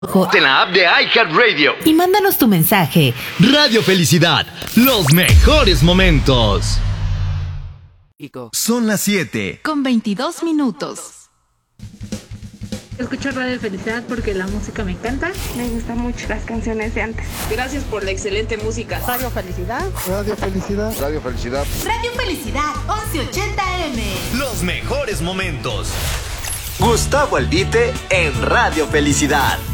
En la app de iHeartRadio. Y mándanos tu mensaje. Radio Felicidad, los mejores momentos. Son las 7:22. Escucho Radio Felicidad porque la música me encanta. Me gustan mucho las canciones de antes. Gracias por la excelente música. Radio Felicidad. Radio Felicidad. Radio Felicidad. Radio Felicidad, 1180M. Los mejores momentos. Gustavo Albite en Radio Felicidad.